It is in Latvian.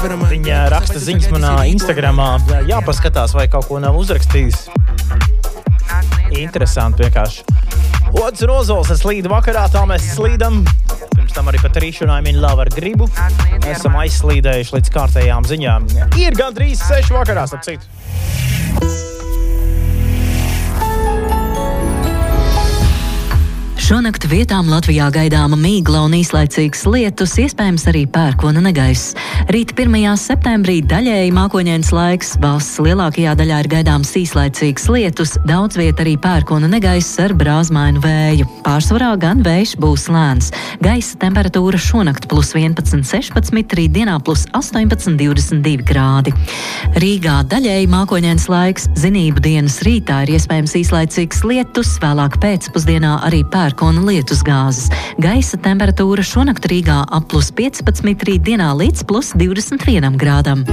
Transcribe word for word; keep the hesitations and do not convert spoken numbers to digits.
Viņa raksta ziņas manā Instagramā. Jāpaskatās, vai kaut ko nav uzrakstījis. Interesanti vienkārši. Otrs Rozols, es slīdu vakarā, tā mēs slīdam. Pirms tam arī pat Rīšu un I'm in love ar gribu. Esam aizslīdējuši līdz kārtējām ziņām. Ir gandrīz seši vakarā, starp citu. Šonakt vietām Latvijā gaidāma mīgla un īslaicīgs lietus, iespējams arī pērkona negaiss. Rīt pirmajā septembrī daļēji mākoņains laiks, valsts lielākajā daļā ir gaidāms īslaicīgs lietus, daudz viet arī pērkona negaiss ar brāzmainu vēju. Pārsvarā gan vējš būs lēns. Gaisa temperatūra šonakt plus vienpadsmit sešpadsmit, rītdienā plus astoņpadsmit divdesmit divi grādi. Rīgā daļēji mākoņains laiks, zinību dienas rītā ir iespējams īslaicīgs lietus, vēlāk pēcpusdienā arī pērkona un lietus gāzes. Gaisa temperatūra šonakt Rīgā ap plus piecpadsmit, rītdienā līdz plus divdesmit vienam grādam.